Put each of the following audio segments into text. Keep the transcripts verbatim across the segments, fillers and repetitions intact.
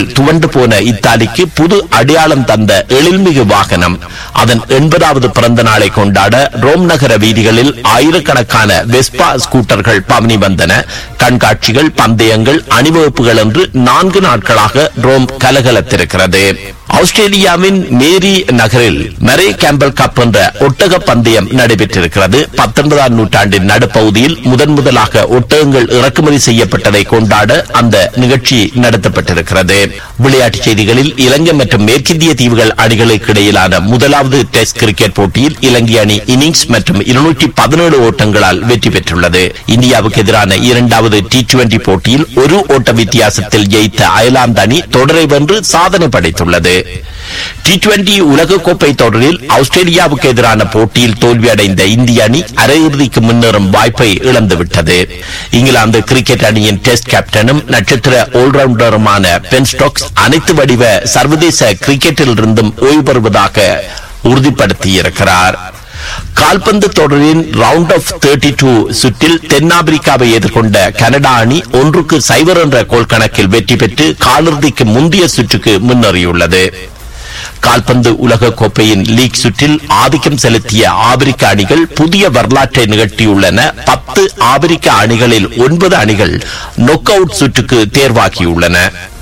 போரில் துவண்டு போன இத்தாலிக்கு புது அடையாளம் தந்த எழில்மிகு வாகனம். அதன் எண்பதாவது பிறந்த நாளை கொண்டாட ரோம் நகர வீதிகளில் ஆயிரக்கணக்கான வெஸ்பா ஸ்கூட்டர்கள் பவனி வந்தன. கண்காட்சிகள், பந்தயங்கள், அணிவகுப்புகள் என்று நான்கு நாட்களாக ரோம் கலகலத்திருக்கிறது. ஆஸ்திரேலியாவின் மேரி நகரில் மரே கேம்பல் கப் என்ற ஒட்டக பந்தயம் நடைபெற்றிருக்கிறது. பத்தொன்பதாம் நூற்றாண்டின் நடுப்பகுதியில் முதன் முதலாக ஒட்டகங்கள் இறக்குமதி செய்யப்பட்டதை கொண்டாட அந்த நிகழ்ச்சி நடத்தப்பட்டிருக்கிறது. விளையாட்டுச் செய்திகளில் இலங்கை மற்றும் மேற்கிந்திய தீவுகள் அணிகளுக்கு இடையிலான முதலாவது டெஸ்ட் கிரிக்கெட் போட்டியில் இலங்கை அணி இன்னிங்ஸ் மற்றும் இருநூற்றி பதினேழு ஓட்டங்களால் வெற்றி பெற்றுள்ளது. இந்தியாவுக்கு எதிரான இரண்டாவது டி டுவெண்டி போட்டியில் ஒரு ஓட்ட வித்தியாசத்தில் ஜெயித்த அயர்லாந்து அணி தொடரை வென்று சாதனை படைத்துள்ளது. டி டுவெண்டி உலகக்கோப்பை தொடரில் ஆஸ்திரேலியாவுக்கு எதிரான போட்டியில் தோல்வியடைந்த இந்திய அணி அரையிறுதிக்கு முன்னேறும் வாய்ப்பை இழந்துவிட்டது. இங்கிலாந்து கிரிக்கெட் அணியின் டெஸ்ட் கேப்டனும் நட்சத்திர ஆல்ரவுண்டருமான பென் ஸ்டோக்ஸ் அனைத்து வடிவ சர்வதேச கிரிக்கெட்டில் இருந்தும் ஓய்வு பெறுவதாக உறுதிப்படுத்தியிருக்கிறார். கால்பந்து தொடரின் ரவுண்ட் ஆஃப் முப்பத்தி இரண்டு சுற்றில் தென்னாப்பிரிக்காவை எதிர்கொண்ட கனடா அணி ஒன்றுக்கு சைபர் என்ற கோல் கணக்கில் வெற்றி பெற்று காலிறுதிக்கு முந்தைய சுற்றுக்கு முன்னேறியுள்ளது. கால்பந்து உலக கோப்பையின் லீக் சுற்றில் ஆதிக்கம் செலுத்திய ஆப்பிரிக்க அணிகள் புதிய வரலாற்றை நிகழ்த்தியுள்ளன. பத்து ஆப்பிரிக்க அணிகளில் ஒன்பது அணிகள் நொக் அவுட் சுற்றுக்கு தேர்வாகியுள்ளன.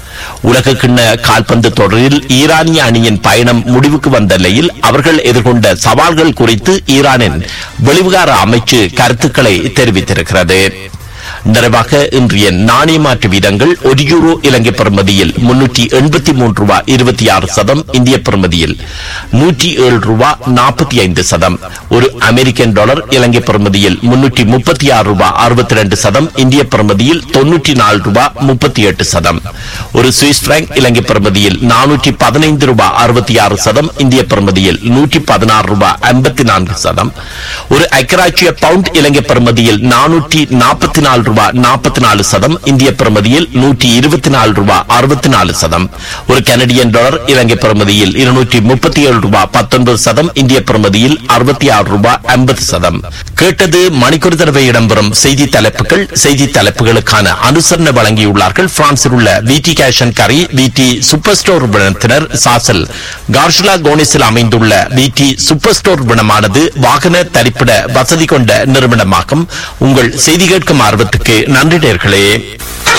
உலக கிண்ண கால்பந்து தொடரில் ஈரானிய அணியின் பயணம் முடிவுக்கு வந்த நிலையில் அவர்கள் எதிர்கொண்ட சவால்கள் குறித்து ஈரானின் வெளிவிகார அமைச்சு கருத்துக்களை தெரிவித்திருக்கிறது. நிறைவாக இன்றைய நாணய மாற்று வீதங்கள்: ஒரு யூரோ இலங்கை பெறுமதியில் முன்னூற்றி எண்பத்தி மூன்று ரூபாய் இருபத்தி ஆறு சதம், இந்திய பெறுமதியில் நூற்றி ஏழு ரூபாய் நாற்பத்தி ஐந்து சதம். ஒரு அமெரிக்கன் டாலர் இலங்கை பெறுமதியில் முன்னூற்றி முப்பத்தி ஆறு ரூபாய் அறுபத்தி இரண்டு சதம், இந்திய பெறுமதியில் தொன்னூற்றி நாலு ரூபாய் முப்பத்தி எட்டு சதம். ஒரு சுவிஸ் பிராங்க் இலங்கை பெறுமதியில் நானூற்றி பதினைந்து ரூபாய் அறுபத்தி ஆறு சதம், இந்திய பெறுமதியில் நூற்றி பதினாறு ரூபாய் ஐம்பத்தி நான்கு சதம். ஒரு ஐக்கியராட்சிய பவுண்ட் இலங்கை பெறுமதியில் நானூற்றி நாற்பத்தி நாலு ரூபாய் நாற்பத்தி நாலு சதம், இந்திய பெறுமதியில் நூற்றி இருபத்தி நாலு ரூபாய் அறுபத்தி நாலு சதம். ஒரு கனடியன் டாலர் இலங்கை பெறுமதியில் இருநூற்றி முப்பத்தி ஏழு ரூபாய் பத்தொன்பது சதம், இந்திய பெறுமதியில் அறுபத்தி ஆறு ரூபாய் ஐம்பது சதம். கேட்டது மணிக்கூர் தடவை இடம்பெறும் செய்தி தலைப்புகள். செய்தி தலைப்புகளுக்கான அனுசரணை வழங்கியுள்ளார்கள் பிரான்சில் உள்ள விடி கேஷ் அண்ட் கரி, விடி சூப்பர் ஸ்டோர் நிறுவனத்தினர். சாசல் கார்ஷலா கோனிஸில் அமைந்துள்ள விடி சூப்பர் ஸ்டோர் நிறுவனமானது வாகன தரிப்பிட வசதி கொண்ட நிறுவனமாகும். உங்கள் செய்தி கேட்கும் ஆர்வத்துக்கு நன்றி நேயர்களே.